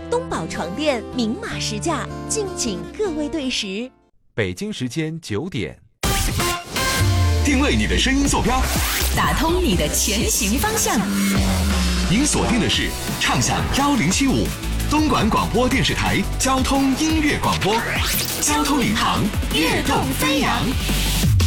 东宝床垫明码实价，敬请各位对时。 北京时间9点， 定位你的声音坐标， 打通你的前行方向。 您锁定的是畅享1075东莞广播电视台交通音乐广播，交通领航，跃动飞扬。